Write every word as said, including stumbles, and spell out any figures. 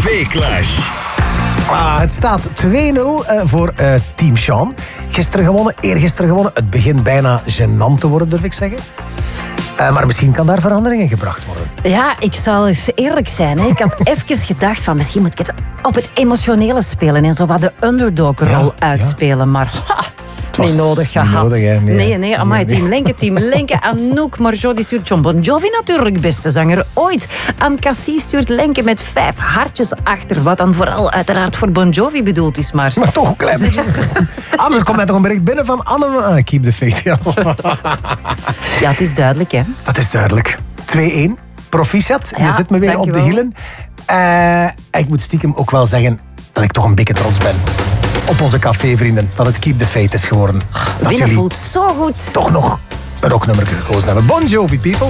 tv-clash. Ah, het staat twee nul uh, voor uh, Team Sean. Gisteren gewonnen, eergisteren gewonnen. Het begint bijna gênant te worden, durf ik zeggen. Uh, maar misschien kan daar veranderingen gebracht worden. Ja, ik zal eens eerlijk zijn. Hè. Ik had even gedacht van misschien moet ik het op het emotionele spelen en zo wat de underdog-rol ja, uitspelen. Ja. Maar ha, niet nodig gehad. Nodig, hè? Nee, nee, nee, amai, Team Lenke, Team Lenke. Anouk, Marjo, die stuurt John Bon Jovi natuurlijk, beste zanger ooit. Anne Cassie stuurt Lenke met vijf hartjes achter. Wat dan vooral uiteraard voor Bon Jovi bedoeld is, maar... Maar toch een klein beetje. Ah, maar er komt net nog een bericht binnen van Anne. Ah, keep the faith. Ja. Ja, het is duidelijk, hè. Dat is duidelijk. twee één. Proficiat. Je Ja, zit me weer op de hielen. Uh, ik moet stiekem ook wel zeggen dat ik toch een beetje trots ben op onze cafévrienden. Dat het Keep the Faith is geworden. Dat Winnen jullie voelt zo goed. toch nog een rocknummer gekozen hebben. Bon Jovi, people.